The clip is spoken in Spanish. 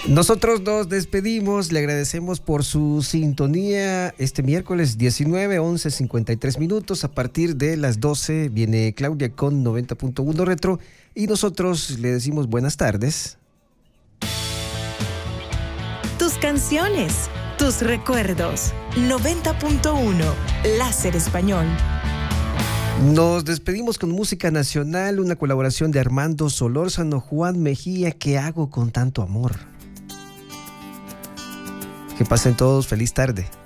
Nosotros nos despedimos, le agradecemos por su sintonía este miércoles 19, 11:53 minutos. A partir de las 12 viene Claudia con 90.1 Retro y nosotros le decimos buenas tardes. Tus canciones, tus recuerdos. 90.1 Láser Español. Nos despedimos con música nacional, una colaboración de Armando Solórzano, Juan Mejía, ¿qué hago con tanto amor? Que pasen todos, feliz tarde.